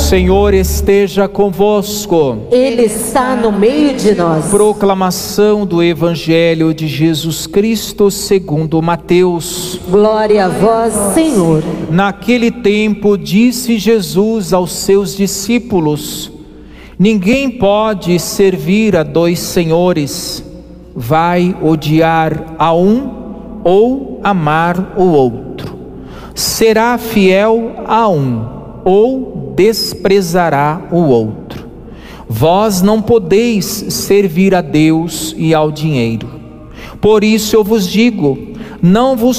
Senhor esteja convosco. Ele está no meio de nós. Proclamação do Evangelho de Jesus Cristo segundo Mateus. Glória a vós, Senhor. Naquele tempo disse Jesus aos seus discípulos: ninguém pode servir a dois senhores. Vai odiar a um ou amar o outro. Será fiel a um ou desprezará o outro. Vós não podeis servir a Deus e ao dinheiro. Por isso eu vos digo, não vos